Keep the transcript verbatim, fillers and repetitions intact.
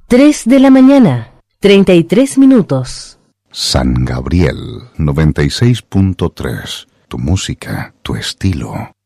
tres de la mañana, treinta y tres minutos. San Gabriel noventa y seis punto tres. Tu música, tu estilo.